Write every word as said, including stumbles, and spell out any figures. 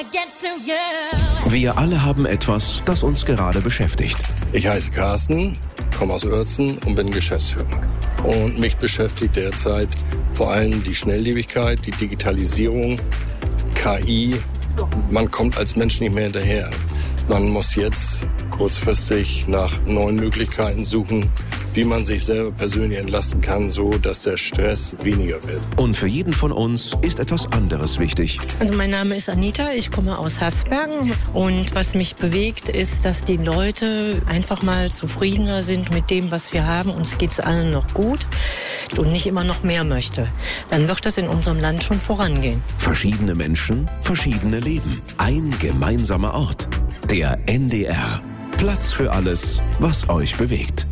Wir alle haben etwas, das uns gerade beschäftigt. Ich heiße Carsten, komme aus Uerzen und bin Geschäftsführer. Und mich beschäftigt derzeit vor allem die Schnelllebigkeit, die Digitalisierung, K I. Man kommt als Mensch nicht mehr hinterher. Man muss jetzt kurzfristig nach neuen Möglichkeiten suchen, wie man sich selber persönlich entlasten kann, so dass der Stress weniger wird. Und für jeden von uns ist etwas anderes wichtig. Also mein Name ist Anita, ich komme aus Hasbergen und was mich bewegt ist, dass die Leute einfach mal zufriedener sind mit dem, was wir haben. Uns geht es allen noch gut und nicht immer noch mehr möchte. Dann wird das in unserem Land schon vorangehen. Verschiedene Menschen, verschiedene Leben. Ein gemeinsamer Ort. Der N D R. Platz für alles, was euch bewegt.